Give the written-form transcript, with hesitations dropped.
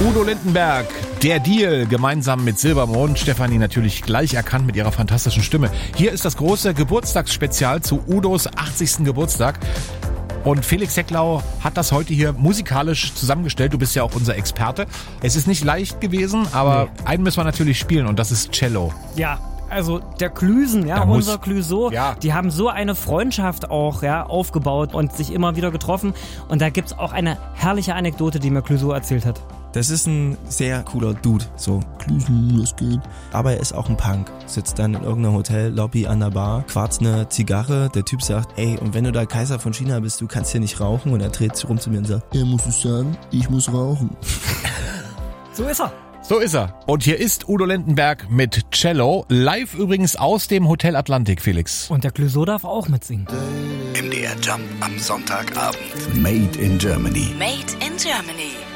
Udo Lindenberg, der Deal, gemeinsam mit Silbermond. Stefanie natürlich gleich erkannt mit ihrer fantastischen Stimme. Hier ist das große Geburtstagsspezial zu Udos 80. Geburtstag. Und Felix Hecklau hat das heute hier musikalisch zusammengestellt. Du bist ja auch unser Experte. Es ist nicht leicht gewesen, aber einen müssen wir natürlich spielen und das ist Cello. Ja. Also der Klüsen, unser Clüso, die haben so eine Freundschaft auch aufgebaut und sich immer wieder getroffen. Und da gibt's auch eine herrliche Anekdote, die mir Clüso erzählt hat. Das ist ein sehr cooler Dude, so Klüsen, was geht. Aber er ist auch ein Punk, sitzt dann in irgendeiner Hotellobby an der Bar, quarzt eine Zigarre, der Typ sagt, ey, und wenn du da Kaiser von China bist, du kannst hier nicht rauchen. Und er dreht sich rum zu mir und sagt, er muss es sagen, ich muss rauchen. So ist er. So ist er. Und hier ist Udo Lindenberg mit Cello. Live übrigens aus dem Hotel Atlantik, Felix. Und der Clüso darf auch mitsingen. MDR Jump am Sonntagabend. Made in Germany. Made in Germany.